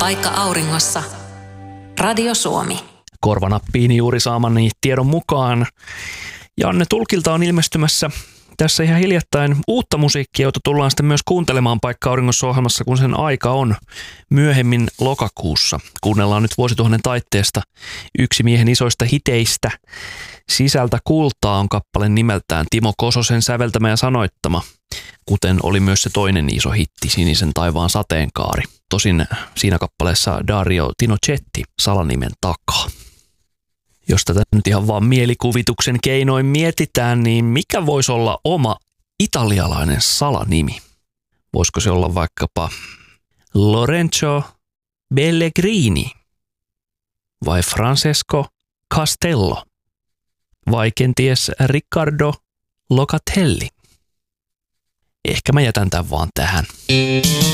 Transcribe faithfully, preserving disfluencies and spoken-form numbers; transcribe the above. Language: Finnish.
Paikka auringossa. Radio Suomi. Korvanappiin juuri saamani tiedon mukaan Janne Tulkilta on ilmestymässä tässä ihan hiljattain uutta musiikkia, jota tullaan sitten myös kuuntelemaan Paikka auringossa -ohjelmassa, kun sen aika on myöhemmin lokakuussa. Kuunnellaan nyt vuosituhannen taitteesta yksi miehen isoista hiteistä. Sisältä kultaa on kappale nimeltään, Timo Kososen säveltämä ja sanoittama, kuten oli myös se toinen iso hitti, Sinisen taivaan sateenkaari. Tosin siinä kappaleessa Dario Tinochetti salanimen takaa. Jos tätä nyt ihan vaan mielikuvituksen keinoin mietitään, niin mikä voisi olla oma italialainen salanimi? Voisiko se olla vaikkapa Lorenzo Pellegrini vai Francesco Castello vai kenties Riccardo Locatelli? Ehkä mä jätän tämän vaan tähän.